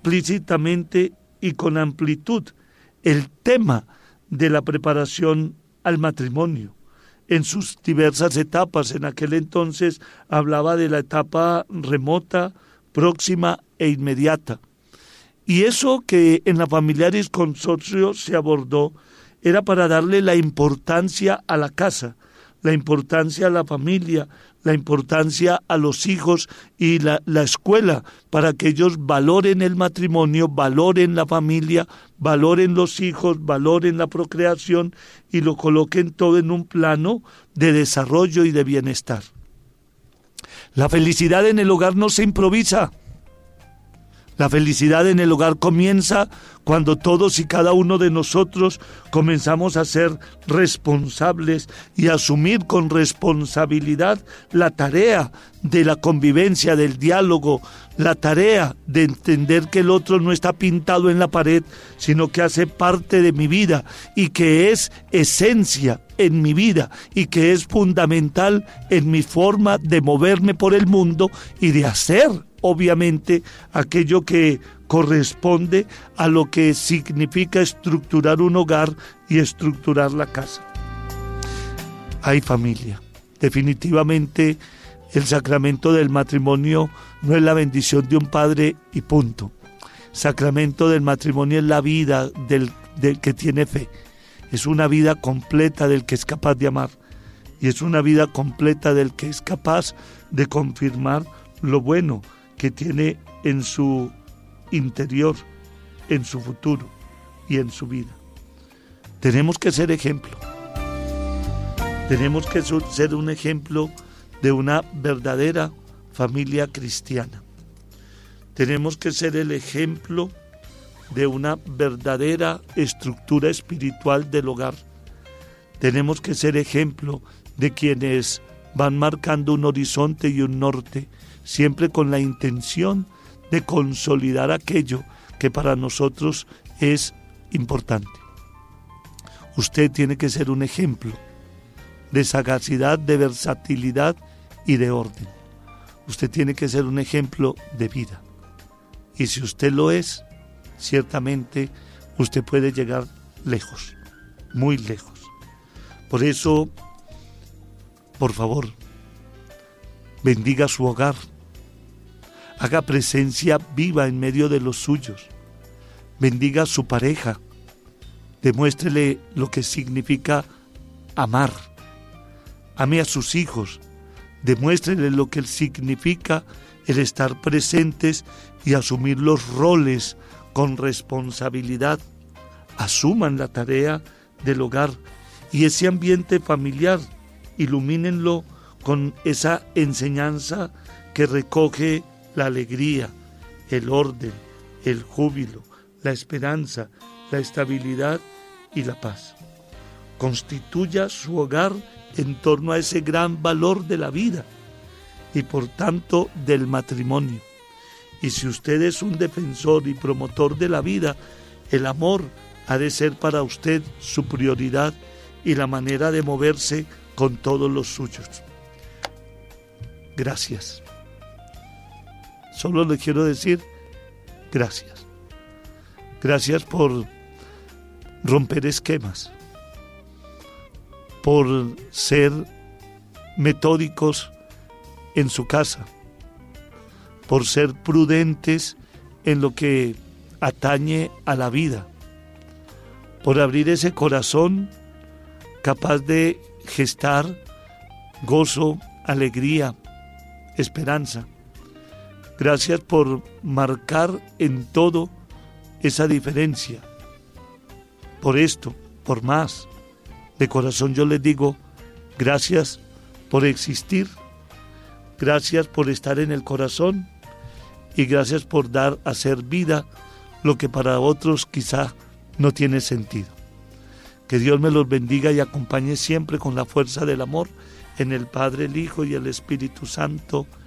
explícitamente y con amplitud el tema de la preparación al matrimonio en sus diversas etapas. En aquel entonces hablaba de la etapa remota, próxima e inmediata. Y eso que en la Familiaris Consortio se abordó era para darle la importancia a la casa, la importancia a la familia, la importancia a los hijos y la escuela, para que ellos valoren el matrimonio, valoren la familia, valoren los hijos, valoren la procreación y lo coloquen todo en un plano de desarrollo y de bienestar. La felicidad en el hogar no se improvisa. La felicidad en el hogar comienza cuando todos y cada uno de nosotros comenzamos a ser responsables y a asumir con responsabilidad la tarea de la convivencia, del diálogo, la tarea de entender que el otro no está pintado en la pared, sino que hace parte de mi vida y que es esencia en mi vida y que es fundamental en mi forma de moverme por el mundo y de hacer, obviamente, aquello que corresponde a lo que significa estructurar un hogar y estructurar la casa. Hay familia. Definitivamente el sacramento del matrimonio no es la bendición de un padre y punto. Sacramento del matrimonio es la vida del que tiene fe. Es una vida completa del que es capaz de amar. Y es una vida completa del que es capaz de confirmar lo bueno que tiene en su interior, en su futuro y en su vida. Tenemos que ser ejemplo. Tenemos que ser un ejemplo de una verdadera familia cristiana. Tenemos que ser el ejemplo de una verdadera estructura espiritual del hogar. Tenemos que ser ejemplo de quienes van marcando un horizonte y un norte, siempre con la intención de consolidar aquello que para nosotros es importante. Usted tiene que ser un ejemplo de sagacidad, de versatilidad y de orden. Usted tiene que ser un ejemplo de vida. Y si usted lo es, ciertamente usted puede llegar lejos, muy lejos. Por eso, por favor, bendiga su hogar. Haga presencia viva en medio de los suyos. Bendiga a su pareja. Demuéstrele lo que significa amar. Ame a sus hijos. Demuéstrele lo que significa el estar presentes y asumir los roles con responsabilidad. Asuman la tarea del hogar y ese ambiente familiar. Ilumínenlo con esa enseñanza que recoge la alegría, el orden, el júbilo, la esperanza, la estabilidad y la paz. Constituya su hogar en torno a ese gran valor de la vida y por tanto del matrimonio. Y si usted es un defensor y promotor de la vida, el amor ha de ser para usted su prioridad y la manera de moverse con todos los suyos. Gracias. Solo le quiero decir gracias. Gracias por romper esquemas, por ser metódicos en su casa, por ser prudentes en lo que atañe a la vida, por abrir ese corazón capaz de gestar gozo, alegría, esperanza. Gracias por marcar en todo esa diferencia. Por esto, por más, de corazón yo les digo, gracias por existir, gracias por estar en el corazón y gracias por dar a ser vida lo que para otros quizá no tiene sentido. Que Dios me los bendiga y acompañe siempre con la fuerza del amor en el Padre, el Hijo y el Espíritu Santo.